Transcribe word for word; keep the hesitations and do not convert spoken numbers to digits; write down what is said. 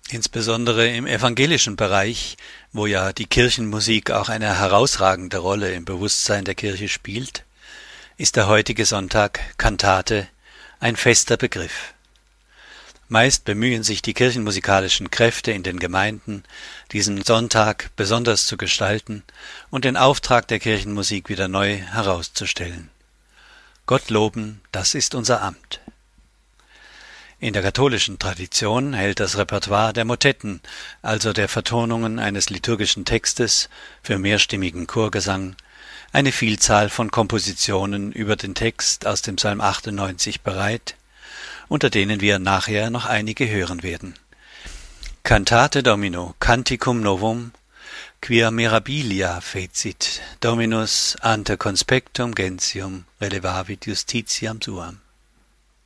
Insbesondere im evangelischen Bereich, wo ja die Kirchenmusik auch eine herausragende Rolle im Bewusstsein der Kirche spielt, ist der heutige Sonntag Kantate ein fester Begriff. Meist bemühen sich die kirchenmusikalischen Kräfte in den Gemeinden, diesen Sonntag besonders zu gestalten und den Auftrag der Kirchenmusik wieder neu herauszustellen. Gott loben, das ist unser Amt. In der katholischen Tradition hält das Repertoire der Motetten, also der Vertonungen eines liturgischen Textes für mehrstimmigen Chorgesang, eine Vielzahl von Kompositionen über den Text aus dem Psalm achtundneunzig bereit, unter denen wir nachher noch einige hören werden. Cantate Domino, Canticum Novum, quia mirabilia fecit, Dominus ante conspectum gentium relevavit justitiam suam.